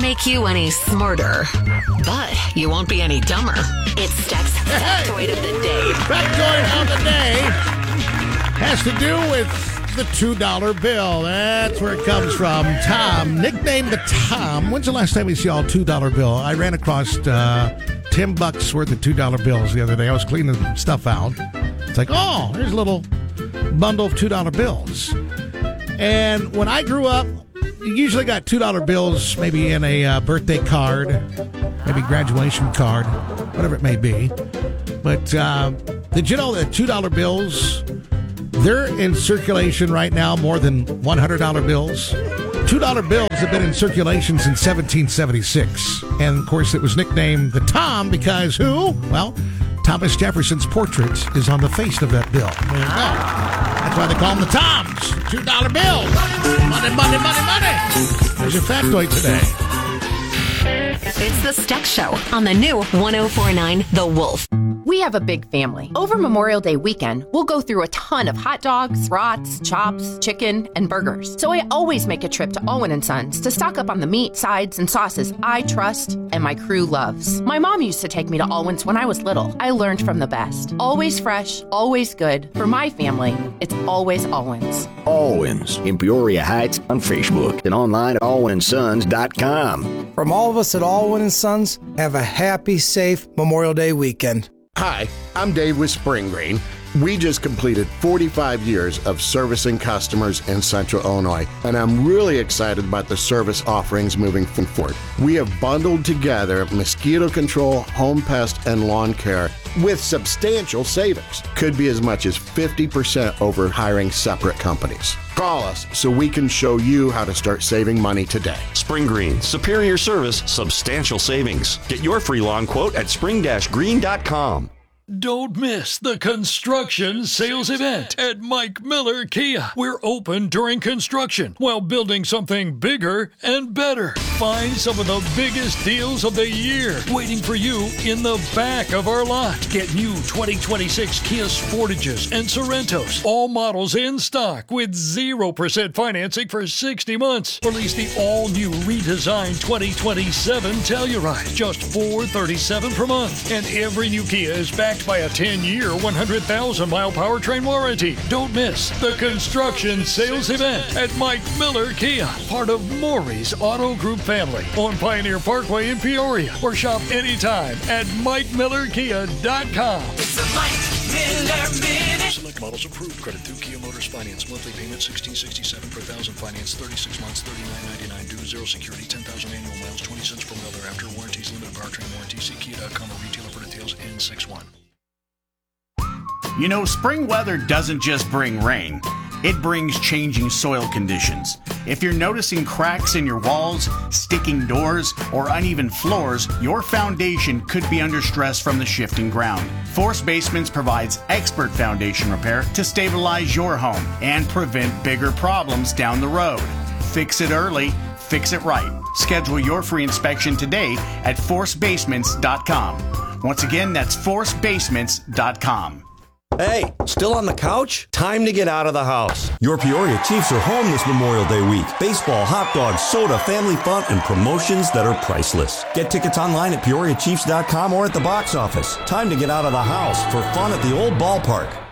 make you any smarter, but you won't be any dumber. It's Steck's factoid of the day. Factoid of the day has to do with the $2 bill. That's where it comes from. Tom, nicknamed the Tom. When's the last time we saw a $2 bill? I ran across $10 worth of $2 bills the other day. I was cleaning stuff out. It's like, oh, here's a little bundle of $2 bills. And when I grew up, you usually got $2 bills, maybe in a birthday card, maybe graduation card, whatever it may be. But did you know that $2 bills, they're in circulation right now more than $100 bills? $2 bills have been in circulation since 1776. And, of course, it was nicknamed the Tom because who? Well, Thomas Jefferson's portrait is on the face of that bill. There you go. That's why they call them the Toms. $2 bills. Money, money, money, money. There's your factoid today. It's the Steck Show on the new 104.9 The Wolf. We have a big family. Over Memorial Day weekend, we'll go through a ton of hot dogs, brats, chops, chicken, and burgers. So I always make a trip to Owen & Sons to stock up on the meat, sides, and sauces I trust and my crew loves. My mom used to take me to Alwyn's when I was little. I learned from the best. Always fresh, always good. For my family, it's always Alwyn's. Alwyn's in Peoria Heights on Facebook and online at alwynsons.com. From all of us at Alwyn & Sons, have a happy, safe Memorial Day weekend. Hi, I'm Dave with Spring Green. We just completed 45 years of servicing customers in Central Illinois, and I'm really excited about the service offerings moving forward. We have bundled together mosquito control, home pest, and lawn care with substantial savings. Could be as much as 50% over hiring separate companies. Call us so we can show you how to start saving money today. Spring Green, superior service, substantial savings. Get your free lawn quote at spring-green.com. Don't miss the construction sales event at Mike Miller Kia. We're open during construction while building something bigger and better. Find some of the biggest deals of the year waiting for you in the back of our lot. Get new 2026 Kia Sportages and Sorrentos. All models in stock with 0% financing for 60 months. Release the all-new redesigned 2027 Telluride. Just $437 per month. And every new Kia is backed by a 10-year, 100,000-mile powertrain warranty. Don't miss the construction sales event at Mike Miller Kia, part of Maury's Auto Group family on Pioneer Parkway in Peoria, or shop anytime at MikeMillerKia.com. It's a Mike Miller Minute. Select models approved. Credit through Kia Motors Finance. Monthly payment $16.67 per thousand. Finance 36 months, $39.99 due. Zero security, 10,000 annual miles, 20 cents per mile thereafter. Warranties limited. Powertrain warranty. See Kia.com or retailer for details. N61. You know, spring weather doesn't just bring rain. It brings changing soil conditions. If you're noticing cracks in your walls, sticking doors, or uneven floors, your foundation could be under stress from the shifting ground. Force Basements provides expert foundation repair to stabilize your home and prevent bigger problems down the road. Fix it early, fix it right. Schedule your free inspection today at forcebasements.com. Once again, that's forcebasements.com. Hey, still on the couch? Time to get out of the house. Your Peoria Chiefs are home this Memorial Day week. Baseball, hot dogs, soda, family fun, and promotions that are priceless. Get tickets online at PeoriaChiefs.com or at the box office. Time to get out of the house for fun at the old ballpark.